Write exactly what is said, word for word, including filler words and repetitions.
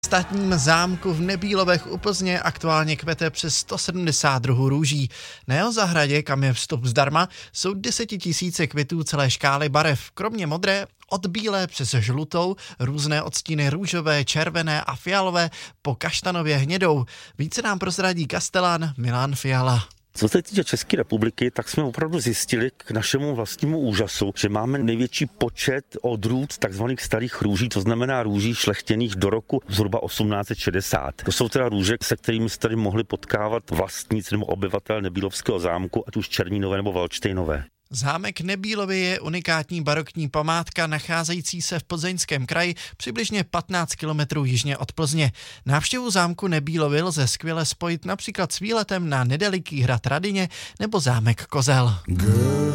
Státním zámku v Nebílovech u Plzně aktuálně kvete přes sto sedmdesát druhů růží. Na jeho zahradě, kam je vstup zdarma, jsou desetitisíce květů celé škály barev, kromě modré, od bílé přes žlutou, různé odstíny růžové, červené a fialové po kaštanově hnědou. Více nám prozradí kastelán Milan Fiala. Co se týče České republiky, tak jsme opravdu zjistili k našemu vlastnímu úžasu, že máme největší počet odrůd takzvaných starých růží, to znamená růží šlechtěných do roku zhruba osmnáct set šedesát. To jsou teda růže, se kterými se tady mohli potkávat vlastníci nebo obyvatel Nebílovského zámku, ať už Černínové nebo Valdštejnové. Zámek Nebílovy je unikátní barokní památka nacházející se v Plzeňském kraji přibližně patnáct kilometrů jižně od Plzně. Návštěvu zámku Nebílovy lze skvěle spojit například s výletem na nedaleký hrad Radyně nebo zámek Kozel.